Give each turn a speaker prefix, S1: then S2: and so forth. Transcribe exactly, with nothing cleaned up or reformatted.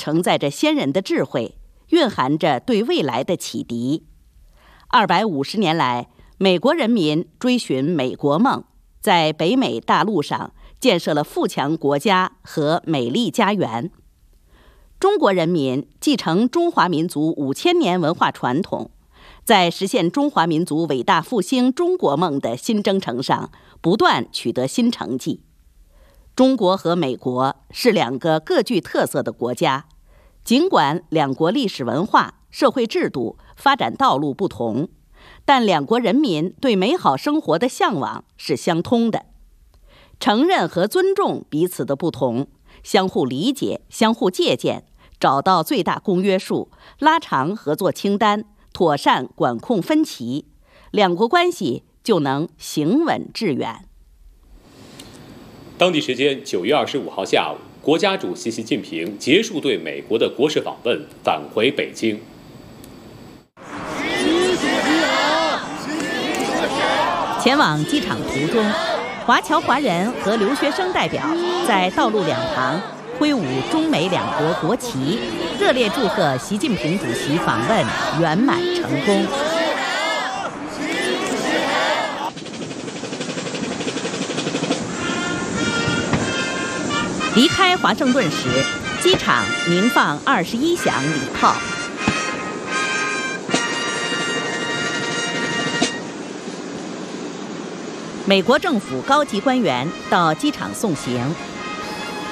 S1: 承载着先人的智慧，蕴含着对未来的启迪。二百五十年来，美国人民追寻美国梦，在北美大陆上建设了富强国家和美丽家园。中国人民继承中华民族五千年文化传统，在实现中华民族伟大复兴中国梦的新征程上不断取得新成绩。中国和美国是两个各具特色的国家，尽管两国历史文化、社会制度、发展道路不同，但两国人民对美好生活的向往是相通的。承认和尊重彼此的不同，相互理解、相互借鉴，找到最大公约数，拉长合作清单，妥善管控分歧，两国关系就能行稳致远。
S2: 当地时间九月二十五号下午，国家主席习近平结束对美国的国事访问，返回北京。
S1: 前往机场途中，华侨华人和留学生代表在道路两旁挥舞中美两国国旗，热烈祝贺习近平主席访问圆满成功。离开华盛顿时，机场鸣放二十一响礼炮。美国政府高级官员到机场送行，